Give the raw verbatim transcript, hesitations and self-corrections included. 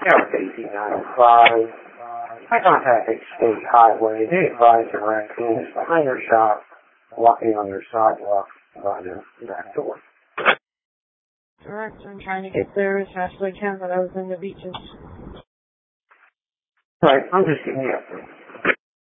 Air eighteen ninety-five. I contacted State Highway. They advised the raccoons behind their shop, walking on their sidewalk by their back door. Correct. I'm trying to get there as fast as I can, but I was in the beaches. Right, I'm just getting the update.